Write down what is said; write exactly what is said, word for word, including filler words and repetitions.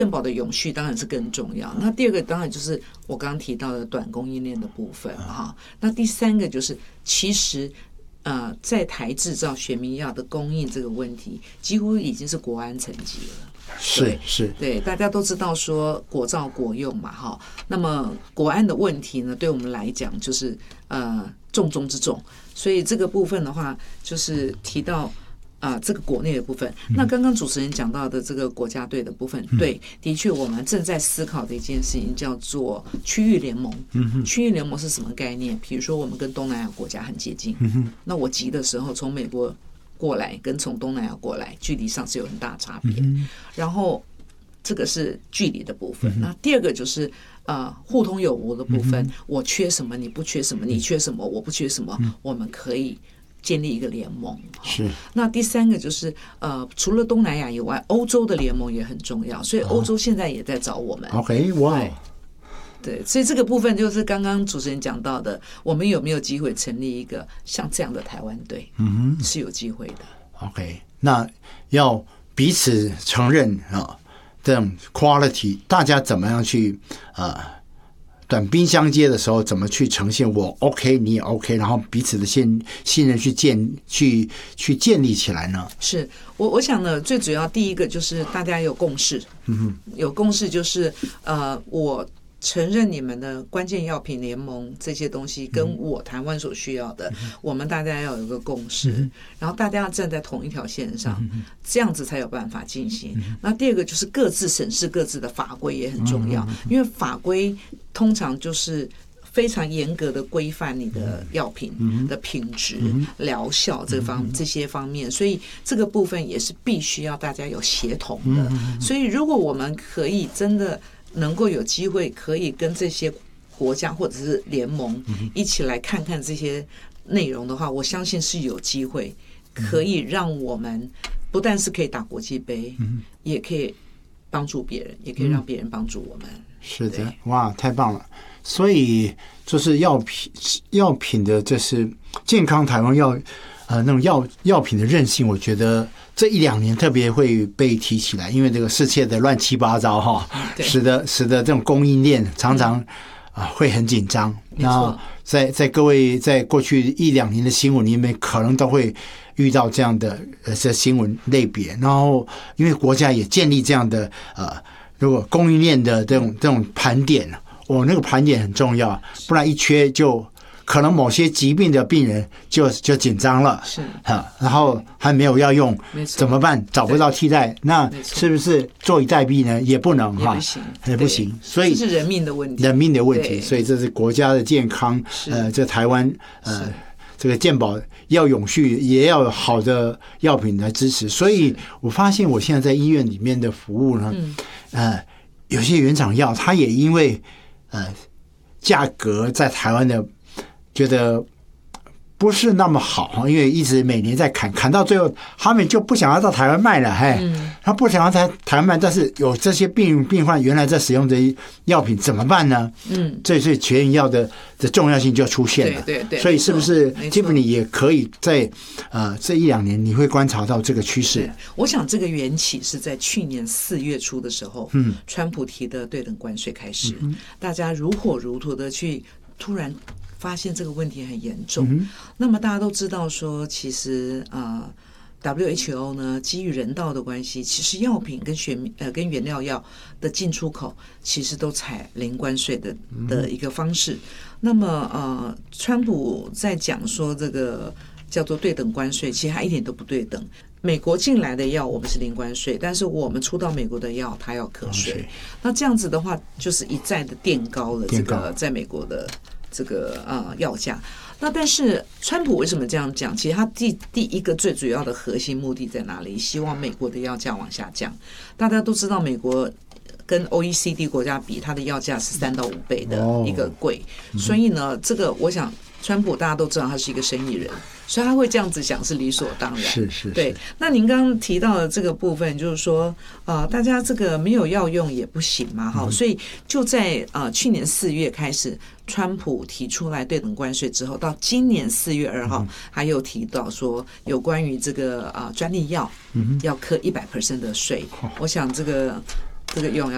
健保的永续当然是更重要。那第二个当然就是我刚刚提到的短供应链的部分哈。那第三个就是其实呃在台制造学名药的供应这个问题，几乎已经是国安层级了。 是是， 对，大家都知道说国造国用嘛哈。那么国安的问题呢，对我们来讲就是呃重中之重。所以这个部分的话，就是提到。啊、呃，这个国内的部分，那刚刚主持人讲到的这个国家队的部分，嗯、对，的确我们正在思考的一件事情叫做区域联盟。嗯、区域联盟是什么概念？比如说我们跟东南亚国家很接近，嗯、那我急的时候从美国过来跟从东南亚过来，距离上是有很大差别。嗯、然后这个是距离的部分。嗯、那第二个就是呃互通有无的部分，嗯、我缺什么你不缺什么，你缺什么我不缺什么，嗯、我们可以。建立一个联盟是。 那第三个就是呃，除了东南亚以外，欧洲的联盟也很重要，所以欧洲现在也在找我们。 哦、OK， 哇、wow ， 对，所以这个部分就是刚刚主持人讲到的，我们有没有机会成立一个像这样的台湾队？嗯哼，是有机会的。 OK， 那要彼此承认啊，这种 quality， 大家怎么样去呃？短兵相接的时候，怎么去呈现我 OK， 你也 OK， 然后彼此的信信任去建去去建立起来呢？ 是我我想呢，最主要第一个就是大家有共识，嗯，有共识就是呃，我承认你们的关键药品联盟这些东西跟我台湾所需要的，嗯、我们大家要有一个共识，嗯、然后大家要站在同一条线上，嗯、这样子才有办法进行。嗯、那第二个就是各自审视各自的法规也很重要，嗯、因为法规通常就是非常严格的规范你的药品的品质、嗯、疗效这方这些方面，所以这个部分也是必须要大家有协同的。嗯、所以如果我们可以真的能够有机会可以跟这些国家或者是联盟一起来看看这些内容的话，我相信是有机会可以让我们不但是可以打国际杯，也可以帮助别人，也可以让别人帮助我们。 是的，哇，太棒了！所以就是药品药品的，这是健康台湾药呃那种药药品的韧性，我觉得这一两年特别会被提起来，因为这个世界的乱七八糟哈，使得使得这种供应链常常啊、呃、会很紧张。然后在在各位在过去一两年的新闻里面，可能都会遇到这样的呃这新闻类别。然后因为国家也建立这样的呃。如果供应链的这种这种盘点，我、哦、那个盘点很重要，不然一缺就可能某些疾病的病人就就紧张了， 是哈，然后还没有药用，怎么办？找不到替代，那是不是坐以待毙呢？也不能哈，也不行，所以这是人命的问题， 人命的问题，所以这是国家的健康，呃，这台湾呃。这个健保要永续，也要有好的药品来支持。所以我发现我现在在医院里面的服务呢，嗯、呃，有些原厂药，它也因为呃价格在台湾的觉得不是那么好，因为一直每年在砍，砍到最后，他们就不想要到台湾卖了，嘿，嗯、他不想要在台湾卖，但是有这些病病患原来在使用的药品怎么办呢？嗯，这是全员药的的重要性就出现了。 对对对， 所以是不是 Tiffany 也可以在呃这一两年你会观察到这个趋势？ 我想这个缘起是在去年四月初的时候，嗯，川普提的对等关税开始，嗯、大家如火如荼的去突然。发现这个问题很严重，嗯、那么大家都知道说，其实呃 W H O 呢，基于人道的关系，其实药品跟学呃跟原料药的进出口，其实都采零关税的的一个方式。嗯、那么呃，川普在讲说这个叫做对等关税，其实他一点都不对等。美国进来的药我们是零关税，但是我们出到美国的药它要课税。那这样子的话，就是一再的垫高了这个在美国的。这个呃药价，那但是川普为什么这样讲？其实他第第一个最主要的核心目的在哪里？希望美国的药价往下降。大家都知道，美国跟 O E C D 国家比，它的药价是三到五倍的一个贵，哦、所以呢，这个我想川普大家都知道他是一个生意人，所以他会这样子讲是理所当然。 是 是, 是。 对。那您刚刚提到的这个部分，就是说，呃，大家这个没有药用也不行嘛，哈、嗯，所以就在呃去年四月开始。川普提出来对等关税之后，到今年四月二号，还有提到说有关于这个啊专利药要课一百 percent 的税。我想这个这个用药